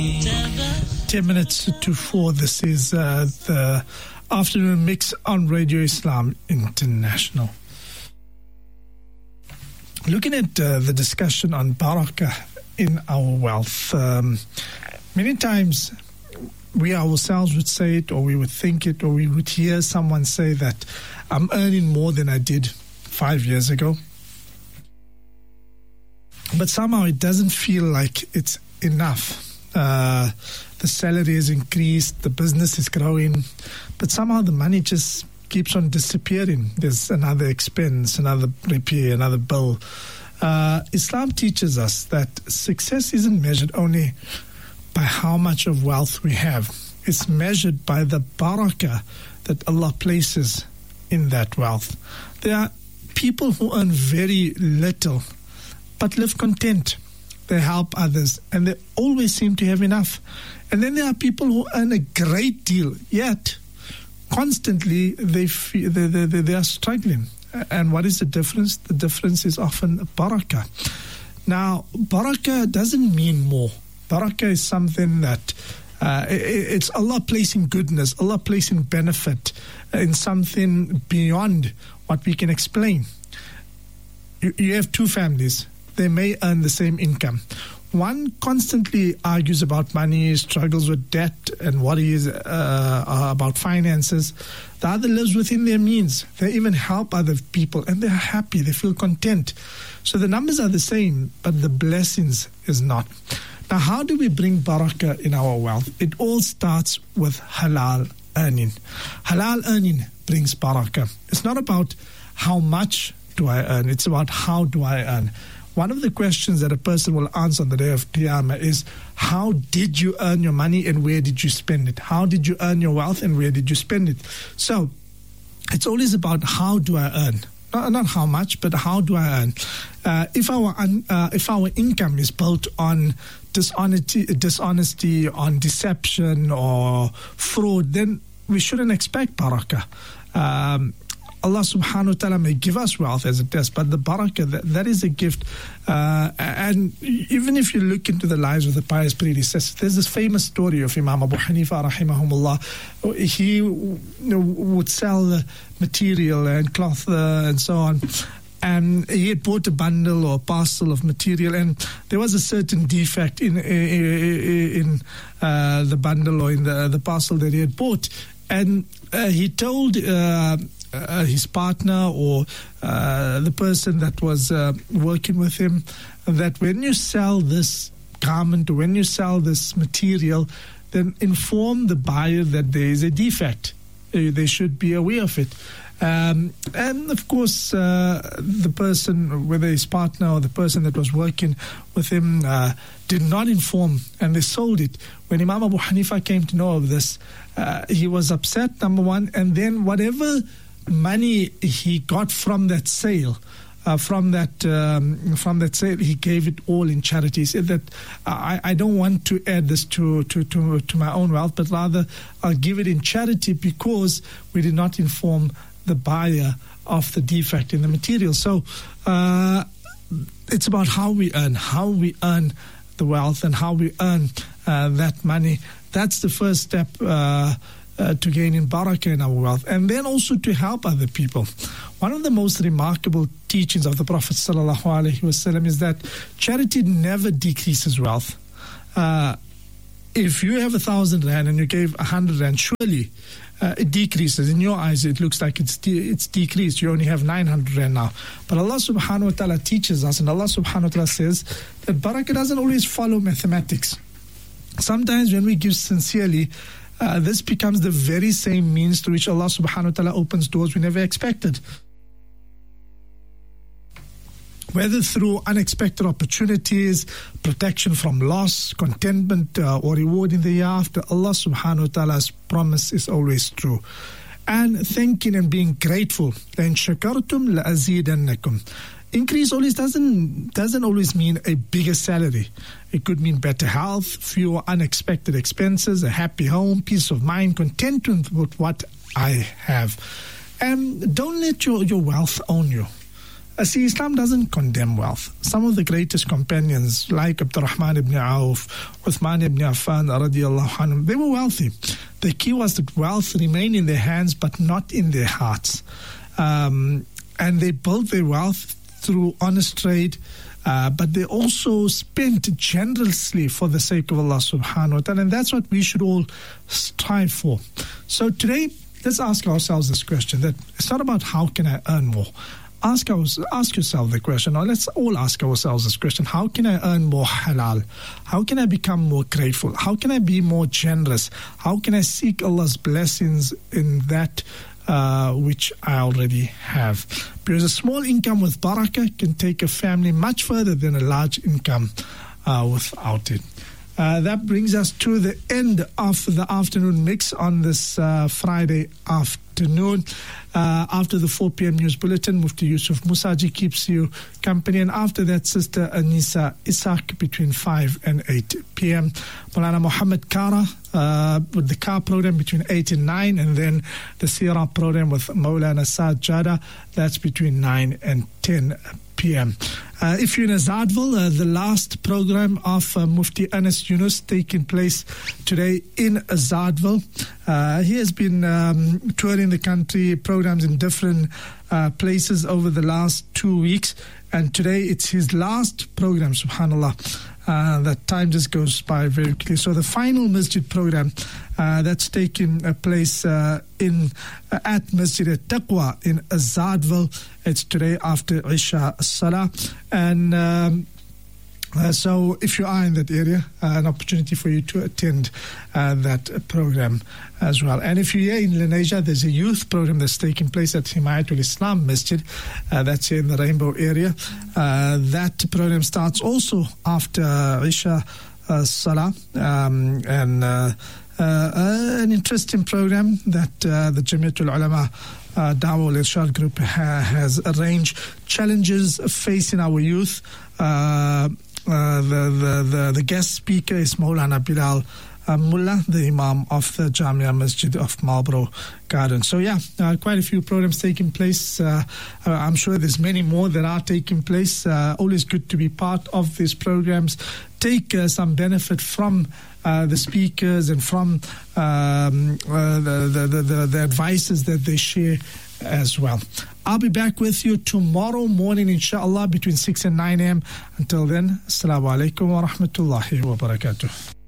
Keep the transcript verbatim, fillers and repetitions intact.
Ten minutes to four. This is uh, the afternoon mix on Radio Islam International. Looking at uh, the discussion on barakah in our wealth, um, many times we ourselves would say it, or we would think it, or we would hear someone say that I'm earning more than I did five years ago. But somehow it doesn't feel like it's enough. Uh, the salary has increased, the business is growing, but somehow the money just keeps on disappearing. There's another expense, another repair, another bill. Uh, Islam teaches us that success isn't measured only by how much of wealth we have. It's measured by the barakah that Allah places in that wealth. There are people who earn very little but live content. They help others, and they always seem to have enough. And then there are people who earn a great deal, yet constantly they feel, they, they, they are struggling. And what is the difference? The difference is often barakah. Now, barakah doesn't mean more. Barakah is something that uh, it, it's Allah placing goodness, Allah placing benefit in something beyond what we can explain. You, you have two families. They may earn the same income. One constantly argues about money, struggles with debt, and worries uh, about finances. The other lives within their means. They even help other people, and they're happy. They feel content. So the numbers are the same, but the blessings is not. Now, how do we bring barakah in our wealth? It all starts with halal earning. Halal earning brings barakah. It's not about how much do I earn. It's about how do I earn. One of the questions that a person will answer on the day of Qiyamah is, how did you earn your money and where did you spend it? How did you earn your wealth and where did you spend it? So it's always about how do I earn? Not, not how much, but how do I earn? Uh, if our uh, if our income is built on dishonesty, dishonesty, on deception or fraud, then we shouldn't expect barakah. Um, Allah subhanahu wa ta'ala may give us wealth as it does, but the barakah, that, that is a gift. Uh, and even if you look into the lives of the pious predecessors, there's this famous story of Imam Abu Hanifa rahimahumullah. He you know, would sell material and cloth uh, and so on. And he had bought a bundle or a parcel of material, and there was a certain defect in in, in uh, the bundle or in the, the parcel that he had bought. And uh, he told uh, uh, his partner or uh, the person that was uh, working with him that when you sell this garment or when you sell this material, then inform the buyer that there is a defect. Uh, they should be aware of it. Um, and of course, uh, the person, whether his partner or the person that was working with him, uh, did not inform, and they sold it. When Imam Abu Hanifa came to know of this, uh, he was upset, number one, and then whatever money he got from that sale, uh, from that um, from that sale, he gave it all in charity. He said that I, I don't want to add this to, to, to, to my own wealth, but rather I'll give it in charity because we did not inform the buyer of the defect in the material. So uh, it's about how we earn, how we earn the wealth and how we earn uh, that money. That's the first step uh, uh, to gaining barakah in our wealth, and then also to help other people. One of the most remarkable teachings of the Prophet sallallahu alaihi wasallam is that charity never decreases wealth. Uh, if you have a thousand rand and you gave a hundred rand, surely Uh, it decreases. In your eyes, it looks like it's de- it's decreased. You only have nine hundred rand now. But Allah subhanahu wa ta'ala teaches us, and Allah subhanahu wa ta'ala says that barakah doesn't always follow mathematics. Sometimes when we give sincerely, uh, this becomes the very same means through which Allah subhanahu wa ta'ala opens doors we never expected. Whether through unexpected opportunities, protection from loss, contentment, uh, or reward in the year after, Allah subhanahu wa ta'ala's promise is always true. And thanking and being grateful. لَإِن شَكَرْتُمْ لَأَزِيدَنَّكُمْ. Increase always doesn't doesn't always mean a bigger salary. It could mean better health, fewer unexpected expenses, a happy home, peace of mind, contentment with what I have. And don't let your, your wealth own you. Uh, see, Islam doesn't condemn wealth. Some of the greatest companions, like Abdurrahman ibn Auf, Uthman ibn Affan, radiallahu anhum, they were wealthy. The key was that wealth remained in their hands, but not in their hearts. Um, and they built their wealth through honest trade, uh, but they also spent generously for the sake of Allah subhanahu wa ta'ala. And that's what we should all strive for. So today, let's ask ourselves this question, that it's not about how can I earn more. Ask us, ask yourself the question, or let's all ask ourselves this question: how can I earn more halal? How can I become more grateful? How can I be more generous? How can I seek Allah's blessings in that uh, which I already have? Because a small income with barakah can take a family much further than a large income uh, without it. Uh, that brings us to the end of the afternoon mix on this uh, Friday afternoon. Uh, after the four p.m. news bulletin, Mufti Yusuf Musaji keeps you company. And after that, Sister Anisa Isaac between five and eight p.m. Maulana Muhammad Kara uh, with the car program between eight and nine. And then the Sirah program with Maulana Saad Jada, that's between nine and ten p.m. Uh, if you're in Azadville, uh, the last program of uh, Mufti Anas Yunus taking place today in Azadville. Uh, he has been um, touring the country, programs in different uh, places over the last two weeks. And today it's his last program, subhanAllah. Uh, that time just goes by very quickly. So the final masjid program uh, that's taking uh, place uh, in uh, at Masjid al-Taqwa in Azadville. It's today after Isha Salah. And um, uh, so if you are in that area, uh, an opportunity for you to attend uh, that uh, program as well. And if you're here in Lenasia, there's a youth program that's taking place at Himayatul Islam Masjid. Uh, that's here in the Rainbow area. Uh, that program starts also after Isha uh, Salah. Um, and uh, uh, an interesting program that uh, the Jamiatul Ulama uh, Dawah al-Irshad group ha- has arranged. Challenges facing our youth. Uh, uh, the, the, the, the guest speaker is Maulana Bilal Uh, Mullah, the Imam of the Jamia Masjid of Marlborough Gardens. So yeah, uh, quite a few programs taking place. Uh, uh, I'm sure there's many more that are taking place. Uh, always good to be part of these programs. Take uh, some benefit from uh, the speakers and from um, uh, the, the, the, the, the advices that they share as well. I'll be back with you tomorrow morning, inshallah, between six and nine a.m. Until then, Assalamu alaikum wa rahmatullahi wa barakatuh.